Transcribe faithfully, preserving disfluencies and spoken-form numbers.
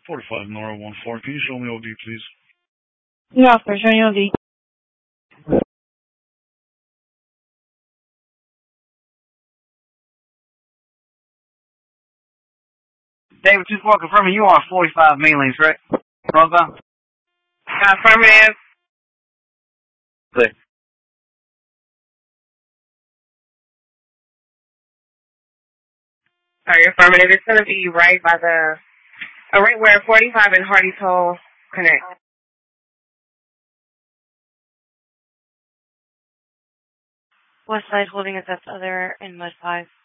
forty-five Nora one four. Can you show me O D, please? Yeah, for sure, O D. David, just want to confirm you are forty-five main lanes, right? Northbound? Affirmative. Clear. Sorry, affirmative. It's going to be right by the, uh, right where forty-five and Hardy Toll connect. West side holding at that other in Mud five.